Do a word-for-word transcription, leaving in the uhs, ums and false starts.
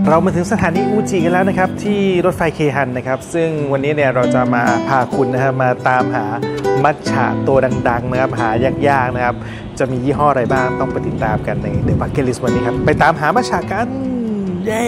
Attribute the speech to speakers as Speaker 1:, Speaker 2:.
Speaker 1: เรามาถึงสถานีอูจิกันแล้วนะครับที่รถไฟเคฮันนะครับซึ่งวันนี้เนี่ยเราจะมาพาคุณนะครับมาตามหามัทฉะตัวดังๆนะครับหายากๆนะครับจะมียี่ห้ออะไรบ้างต้องไปติดตามกันในเดอะบัคเก็ตลิสต์วันนี้ครับไปตามหามัทฉะกัน